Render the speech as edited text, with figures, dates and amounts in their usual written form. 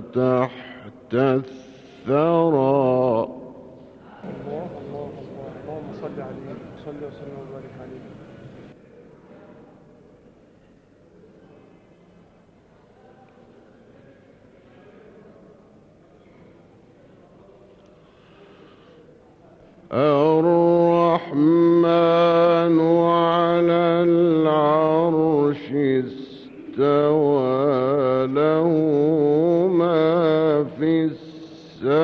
تحت الثرى. الله الله الله، اللهم صل عليه، صل وسلم وبارك عليه. الرحمن